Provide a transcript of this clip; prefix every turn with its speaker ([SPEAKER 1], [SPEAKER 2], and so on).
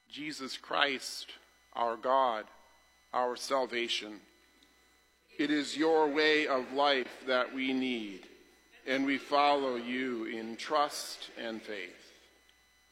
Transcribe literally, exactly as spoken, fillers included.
[SPEAKER 1] Jesus Christ, our God, our salvation. It is your way of life that we need, and we follow you in trust and faith.